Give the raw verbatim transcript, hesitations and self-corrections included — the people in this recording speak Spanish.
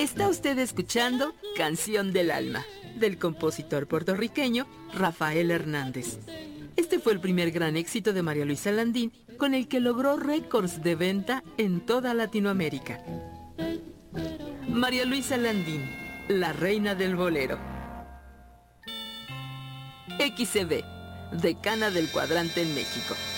Está usted escuchando Canción del Alma, del compositor puertorriqueño Rafael Hernández. Este fue el primer gran éxito de María Luisa Landín, con el que logró récords de venta en toda Latinoamérica. María Luisa Landín, la reina del bolero. X C B, decana del cuadrante en México.